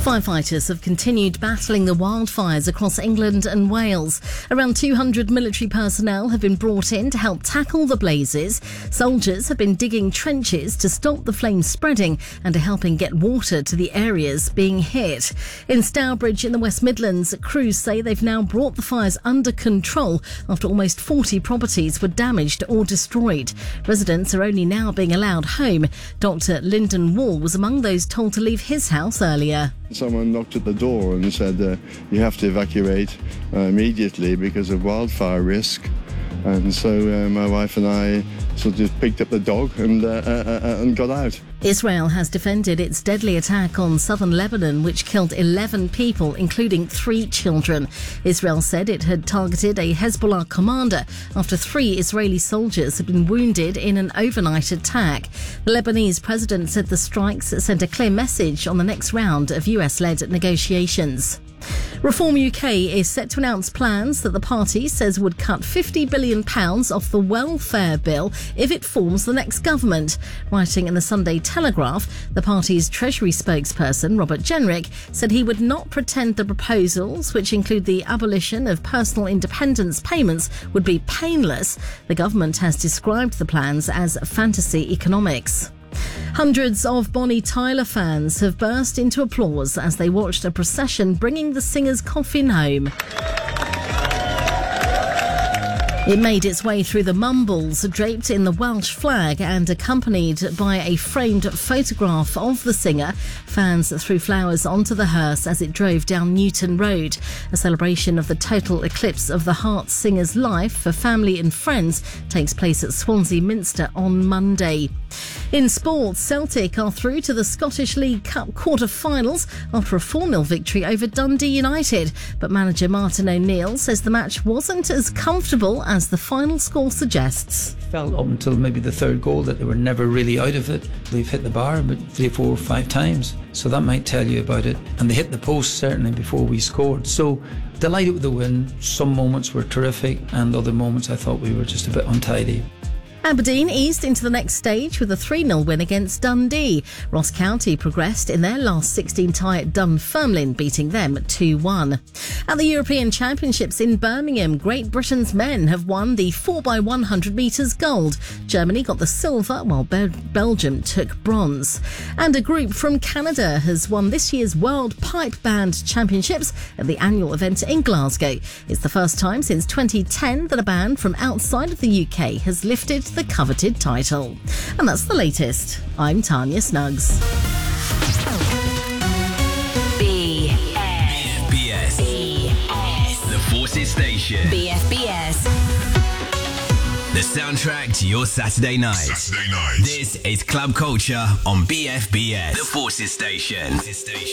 Firefighters have continued battling the wildfires across England and Wales. Around 200 military personnel have been brought in to help tackle the blazes. Soldiers have been digging trenches to stop the flames spreading and are helping get water to the areas being hit. In Stourbridge in the West Midlands, crews say they've now brought the fires under control after almost 40 properties were damaged or destroyed. Residents are only now being allowed home. Dr. Lyndon Wall was among those told to leave his house earlier. Someone knocked at the door and said you have to evacuate immediately because of wildfire risk. And so my wife and I sort of picked up the dog and got out. Israel has defended its deadly attack on southern Lebanon, which killed 11 people, including 3 children. Israel said it had targeted a Hezbollah commander after 3 Israeli soldiers had been wounded in an overnight attack. The Lebanese president said the strikes sent a clear message on the next round of US-led negotiations. Reform UK is set to announce plans that the party says would cut £50 billion off the welfare bill if it forms the next government. Writing in the Sunday Telegraph, the party's Treasury spokesperson, Robert Jenrick, said he would not pretend the proposals, which include the abolition of personal independence payments, would be painless. The government has described the plans as fantasy economics. Hundreds of Bonnie Tyler fans have burst into applause as they watched a procession bringing the singer's coffin home. It made its way through the Mumbles, draped in the Welsh flag and accompanied by a framed photograph of the singer. Fans threw flowers onto the hearse as it drove down Newton Road. A celebration of the total eclipse of the Heart singer's life for family and friends takes place at Swansea Minster on Monday. In sports, Celtic are through to the Scottish League Cup quarter-finals after a 4-0 victory over Dundee United. But manager Martin O'Neill says the match wasn't as comfortable as the final score suggests. Felt up until maybe the third goal that they were never really out of it. They've hit the bar about 3, 4, 5 times. So that might tell you about it. And they hit the post certainly before we scored. So delighted with the win. Some moments were terrific and other moments I thought we were just a bit untidy. Aberdeen eased into the next stage with a 3-0 win against Dundee. Ross County progressed in their last 16 tie at Dunfermline, beating them 2-1. At the European Championships in Birmingham, Great Britain's men have won the 4x100 metres gold. Germany got the silver, while Belgium took bronze. And a group from Canada has won this year's World Pipe Band Championships at the annual event in Glasgow. It's the first time since 2010 that a band from outside of the UK has lifted the coveted title. And that's the latest. I'm Tanya Snuggs. BFBS. The Forces Station. BFBS. The soundtrack to your Saturday night. This is Club Culture on BFBS. The Forces Station.